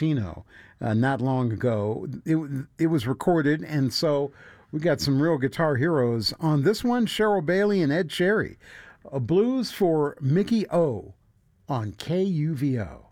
Cupertino not long ago. It was recorded, and so we got some real guitar heroes on this one. Cheryl Bailey and Ed Cherry. A blues for Mickey O on KUVO.